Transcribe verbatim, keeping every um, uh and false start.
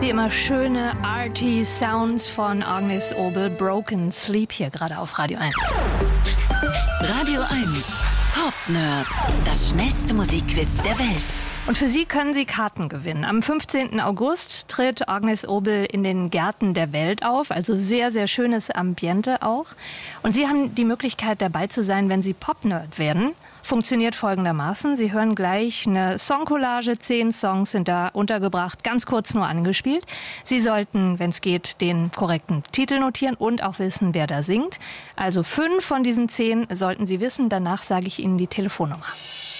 Wie immer schöne arty Sounds von Agnes Obel, Broken Sleep hier gerade auf Radio eins. Radio eins, Pop Nerd, das schnellste Musikquiz der Welt. Und für Sie können Sie Karten gewinnen. Am fünfzehnten August tritt Agnes Obel in den Gärten der Welt auf. Also sehr, sehr schönes Ambiente auch. Und Sie haben die Möglichkeit dabei zu sein, wenn Sie Pop-Nerd werden. Funktioniert folgendermaßen. Sie hören gleich eine Songcollage. Zehn Songs sind da untergebracht, ganz kurz nur angespielt. Sie sollten, wenn es geht, den korrekten Titel notieren und auch wissen, wer da singt. Also fünf von diesen zehn sollten Sie wissen. Danach sage ich Ihnen die Telefonnummer.